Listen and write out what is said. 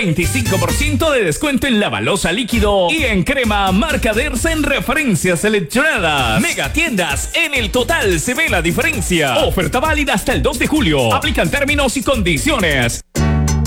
25% de descuento en Lavaloza líquido y en crema marca Dersa en referencias seleccionadas. Mega tiendas, en el total se ve la diferencia. Oferta válida hasta el 2 de julio. Aplican términos y condiciones.